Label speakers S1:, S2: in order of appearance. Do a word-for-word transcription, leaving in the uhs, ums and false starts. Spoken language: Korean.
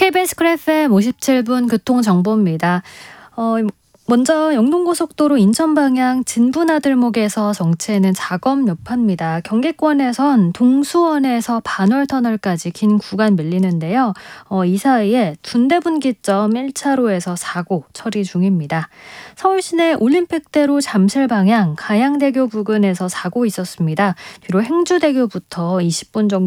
S1: 케이비에스 쿨 에프엠 오십칠 분 교통정보입니다. 어, 먼저 영동고속도로 인천 방향 진분하들목에서 정체는 작업 여파입니다. 경기권에선 동수원에서 반월터널까지 긴 구간 밀리는데요. 어, 이 사이에 둔대분기점 일 차로에서 사고 처리 중입니다. 서울시내 올림픽대로 잠실 방향 가양대교 부근에서 사고 있었습니다. 뒤로 행주대교부터 이십 분 정도